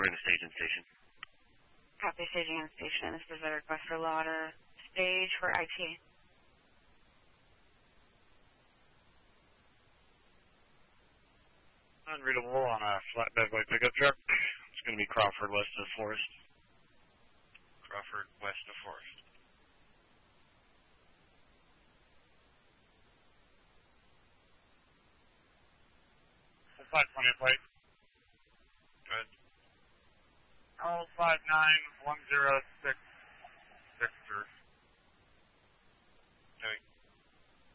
We're in the staging station. Copy staging and station. This is a request for Lauder stage for IT. Unreadable on a flatbed white pickup truck. It's going to be Crawford west of Forest. Crawford west of Forest. 520 plate. Good. 0591066.